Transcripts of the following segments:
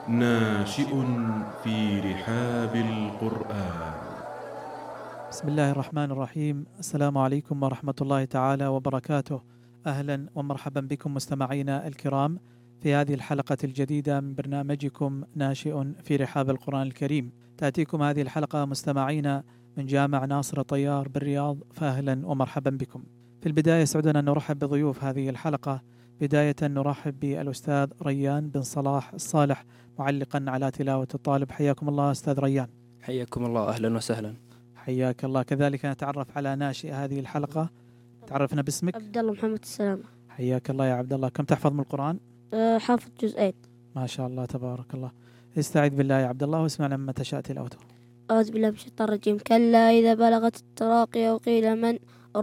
ناشئ في رحاب القرآن. بسم الله الرحمن الرحيم. السلام عليكم ورحمة الله تعالى وبركاته. أهلا ومرحبا بكم مستمعينا الكرام في هذه الحلقة الجديدة من برنامجكم ناشئ في رحاب القرآن الكريم. تأتيكم هذه الحلقة مستمعينا من جامع ناصر طيار بالرياض، فأهلا ومرحبا بكم. في البداية يسعدنا أن نرحب بضيوف هذه الحلقة. بداية نرحب بالأستاذ ريان بن صلاح الصالح معلقا على تلاوة الطالب. حياكم الله أستاذ ريان. حياكم الله، أهلا وسهلا. حياك الله. كذلك نتعرف على ناشئ هذه الحلقة. تعرفنا باسمك. عبد الله محمد السلامة. حياك الله يا عبد الله. كم تحفظ من القرآن؟ حافظ جزئين. ما شاء الله تبارك الله. استعذ بالله يا عبد الله واسمع لما تشاء تلاوته. أعوذ بالله من الشيطان الرجيم. كلا إذا بلغت التراقي وقيل من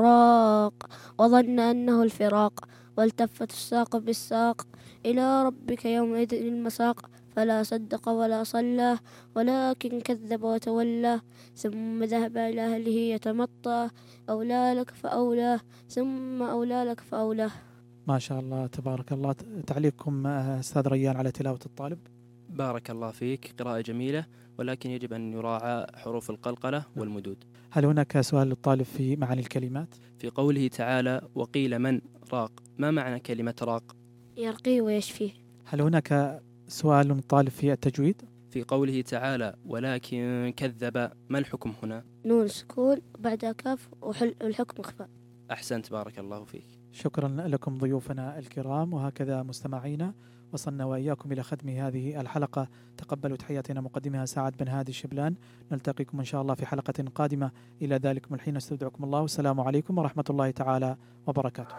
راق وظن أنه الفراق والتفت الساق بالساق إلى ربك يومئذ المساق فلا صدق ولا صلى ولكن كذب وتولى ثم ذهب إلى أهله يتمطى أولى لك فأولى ثم أولى لك فأولى. ما شاء الله تبارك الله. تعليقكم أستاذ ريان على تلاوة الطالب؟ بارك الله فيك، قراءة جميلة، ولكن يجب أن يراعى حروف القلقلة والمدود. هل هناك سؤال للطالب في معاني الكلمات؟ في قوله تعالى وقيل من راق، ما معنى كلمة راق؟ يرقيه ويشفيه. هل هناك سؤال للطالب في التجويد؟ في قوله تعالى ولكن كذب، ما الحكم هنا؟ نون سكون بعدها كاف والحكم إخفاء. أحسنت، بارك الله فيك. شكرا لكم ضيوفنا الكرام. وهكذا مستمعينا وصلنا وإياكم إلى ختم هذه الحلقة. تقبلوا تحياتنا مقدمها سعد بن هادي الشبلان. نلتقيكم إن شاء الله في حلقة قادمة. إلى ذلكم الحين استودعكم الله، والسلام عليكم ورحمة الله تعالى وبركاته.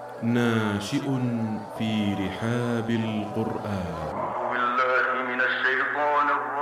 ناشئ في رحاب القرآن.